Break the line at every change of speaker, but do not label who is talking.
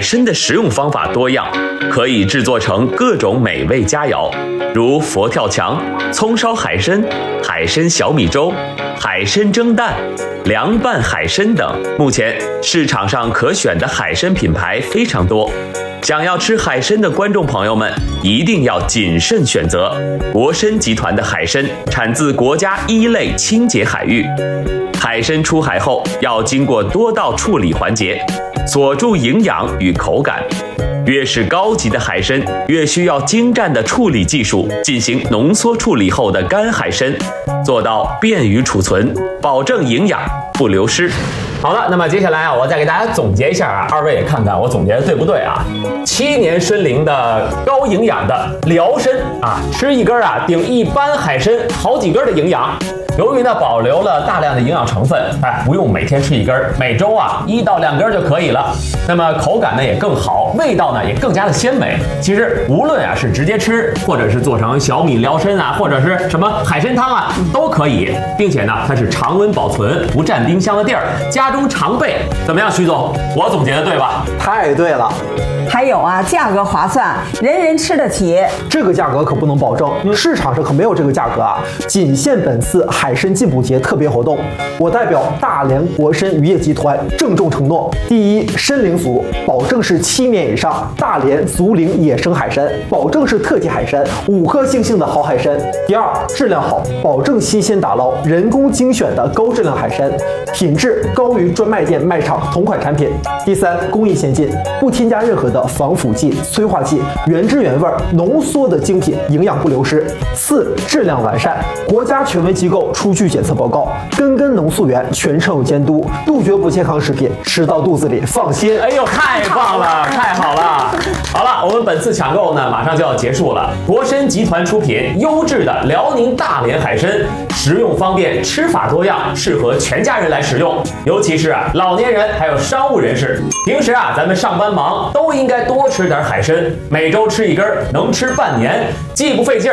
参的食用方法多样，可以制作成各种美味佳肴，如佛跳墙、葱烧海参、海参小米粥、海参蒸蛋、凉拌海参等。目前市场上可选的海参品牌非常多，想要吃海参的观众朋友们一定要谨慎选择。国参集团的海参产自国家1类清洁海域，海参出海后要经过多道处理环节，锁住营养与口感。越是高级的海参，越需要精湛的处理技术进行浓缩处理后的干海参，做到便于储存，保证营养不流失。
好了，那么接下来我再给大家总结一下二位也看看我总结的对不对7年参龄的高营养的辽参吃一根顶一般海参好几根的营养。由于呢保留了大量的营养成分，不用每天吃一根，每周1到2根就可以了。那么口感呢也更好，味道呢也更加的鲜美。其实无论是直接吃，或者是做成小米辽参或者是什么海参汤都可以，并且呢它是常温保存，不占冰箱的地儿，家中常备。怎么样，徐总？我总结的对吧？
太对了。
还有价格划算，人人吃得起。
这个价格可不能保证，市场上可没有这个价格仅限本次海参进补节特别活动。我代表大连国参渔业集团郑重承诺：第一，参龄组保证是7年以上大连足龄野生海参，保证是特级海参，5颗星星的好海参。第二，质量好，保证新鲜打捞，人工精选的高质量海参，品质高于专卖店卖场同款产品。第三，工艺先进，不添加任何的防腐剂、催化剂，原汁原味浓缩的精品，营养不流失。四，质量完善，国家权威机构出具检测报告，根农溯源全程有监督，杜绝不健康食品吃到肚子里放心。
哎呦，太棒了，太好了！好了，我们本次抢购呢马上就要结束了。国参集团出品优质的辽宁大连海参，食用方便，吃法多样，适合全家人来食用，尤其是老年人还有商务人士。平时咱们上班忙，都应该多吃点海参，每周吃一根，能吃半年，既不费劲儿，